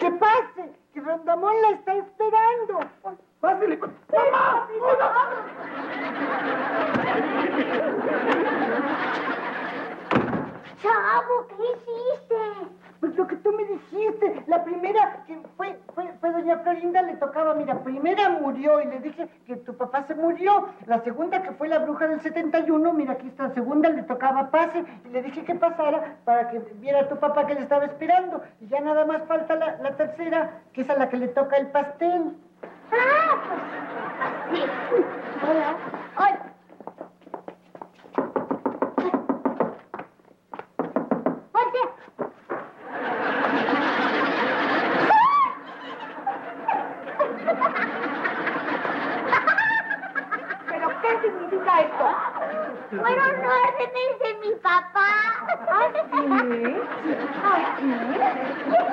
Que pase, que Rondamón la está esperando. Pásele. ¡Mamá! Chavo, ¿qué hiciste? Pues lo que tú me dijiste, la primera que fue doña Florinda, le tocaba, mira, primera murió y le dije que tu papá se murió. La segunda, que fue la bruja del 71, mira, aquí está, la segunda le tocaba pase y le dije que pasara para que viera a tu papá que le estaba esperando. Y ya nada más falta la tercera, que es a la que le toca el pastel. Ah, pues, sí. Hola. Hola. ¿Pero qué significa esto? Fueron órdenes de mi papá. ¿Ah, sí? ¿Ah, sí?